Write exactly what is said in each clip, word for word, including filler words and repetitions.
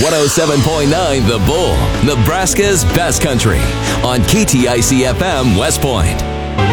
one oh seven point nine The Bull, Nebraska's best country, on K T I C F M West Point.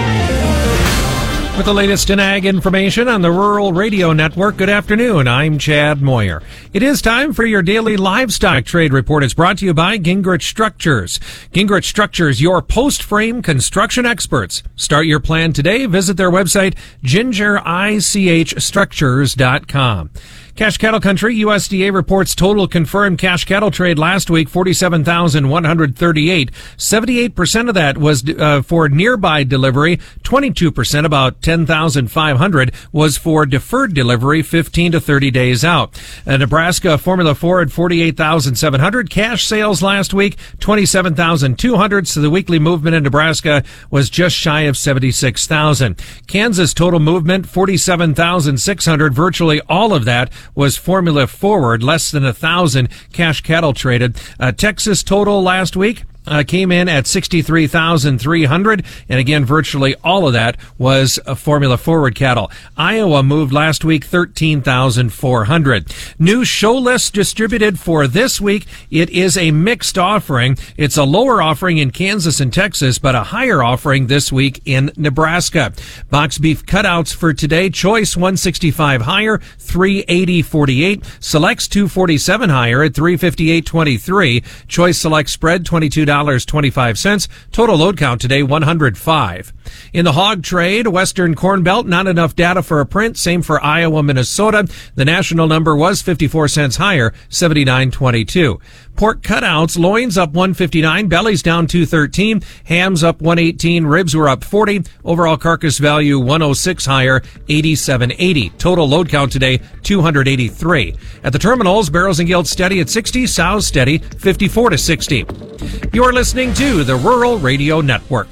With the latest in ag information on the Rural Radio Network, good afternoon. I'm Chad Moyer. It is time for your daily livestock trade report. It's brought to you by Gingrich Structures. Gingrich Structures, your post-frame construction experts. Start your plan today. Visit their website, ginger ich structures dot com. Cash cattle country, U S D A reports total confirmed cash cattle trade last week, forty-seven thousand one hundred thirty-eight. seventy-eight percent of that was uh, for nearby delivery. twenty-two percent, about ten thousand five hundred, was for deferred delivery, fifteen to thirty days out. Uh, Nebraska Formula four at forty-eight thousand seven hundred. Cash sales last week, twenty-seven thousand two hundred. So the weekly movement in Nebraska was just shy of seventy-six thousand. Kansas total movement, forty-seven thousand six hundred. Virtually all of that was Formula Forward, less than a thousand cash cattle traded. Uh, Texas total last week Uh, came in at sixty-three thousand three hundred, and again, virtually all of that was a Formula Forward cattle. Iowa moved last week thirteen thousand four hundred. New show list distributed for this week. It is a mixed offering. It's a lower offering in Kansas and Texas, but a higher offering this week in Nebraska. Box beef cutouts for today. Choice one sixty-five higher, three eighty forty-eight. Selects two forty-seven higher at three fifty-eight twenty-three. Choice select spread twenty-two dollars and twenty-five cents. Total load count today, one hundred five. In the hog trade, Western Corn Belt, not enough data for a print. Same for Iowa, Minnesota. The national number was fifty-four cents higher, seventy-nine twenty-two. Pork cutouts, loins up one fifty-nine, bellies down two thirteen, hams up one eighteen, ribs were up forty. Overall carcass value one oh six higher, eighty-seven eighty. Total load count today, two hundred eighty-three. At the terminals, barrels and gilts steady at sixty, sows steady, fifty-four to sixty. You're listening to the Rural Radio Network.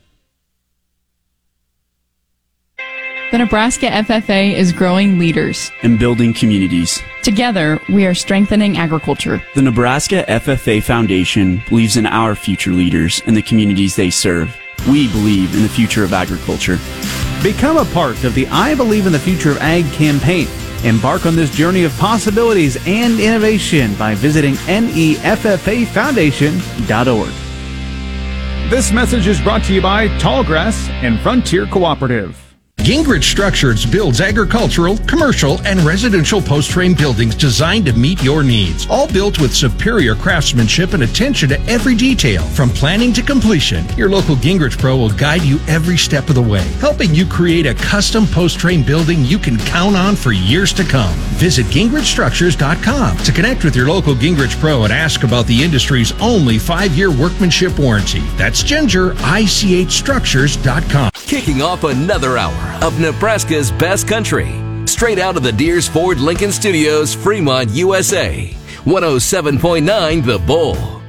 The Nebraska F F A is growing leaders and building communities. Together, we are strengthening agriculture. The Nebraska F F A Foundation believes in our future leaders and the communities they serve. We believe in the future of agriculture. Become a part of the I Believe in the Future of Ag campaign. Embark on this journey of possibilities and innovation by visiting N E F F A foundation dot org. This message is brought to you by Tallgrass and Frontier Cooperative. Gingrich Structures builds agricultural, commercial, and residential post-frame buildings designed to meet your needs. All built with superior craftsmanship and attention to every detail. From planning to completion, your local Gingrich Pro will guide you every step of the way, helping you create a custom post-frame building you can count on for years to come. Visit gingrich structures dot com to connect with your local Gingrich Pro and ask about the industry's only five-year workmanship warranty. That's ginger ich structures dot com. Kicking off another hour of Nebraska's best country, straight out of the Deers Ford Lincoln Studios, Fremont, U S A. one oh seven point nine The Bull.